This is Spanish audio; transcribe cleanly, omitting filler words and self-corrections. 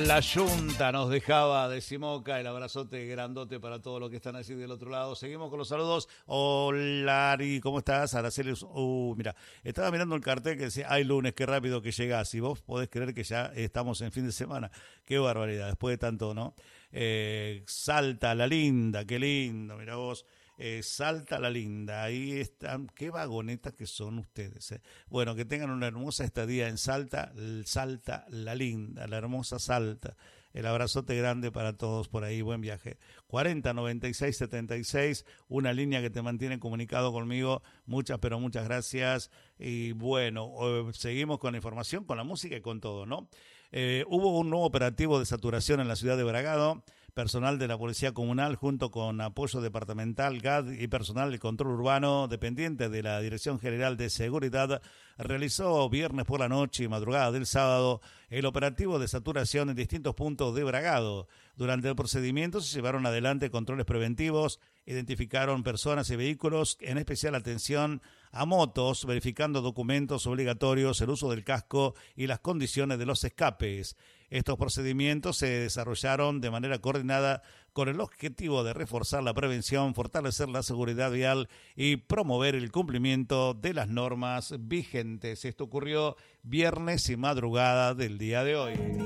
La Yunta nos dejaba de Simoca, el abrazote grandote para todos los que están así del otro lado. Seguimos con los saludos. Hola, Ari, ¿cómo estás? Araceli, mira, estaba mirando el cartel que decía, ay lunes, qué rápido que llegás. Y vos podés creer que ya estamos en fin de semana. Qué barbaridad, después de tanto, ¿no? Salta la linda, qué lindo, mira vos. Salta la linda, ahí están, qué vagonetas que son ustedes. Bueno, que tengan una hermosa estadía en Salta, Salta la linda, la hermosa Salta. El abrazote grande para todos por ahí, buen viaje. 40 96 76, una línea que te mantiene comunicado conmigo. Muchas, pero muchas gracias. Y bueno, seguimos con la información, con la música y con todo, ¿no? Hubo un nuevo operativo de saturación en la ciudad de Bragado. Personal de la Policía Comunal junto con apoyo departamental, GAD y personal de control urbano dependiente de la Dirección General de Seguridad realizó viernes por la noche y madrugada del sábado el operativo de saturación en distintos puntos de Bragado. Durante el procedimiento se llevaron adelante controles preventivos, identificaron personas y vehículos, en especial atención a motos, verificando documentos obligatorios, el uso del casco y las condiciones de los escapes. Estos procedimientos se desarrollaron de manera coordinada con el objetivo de reforzar la prevención, fortalecer la seguridad vial y promover el cumplimiento de las normas vigentes. Esto ocurrió viernes y madrugada del día de hoy.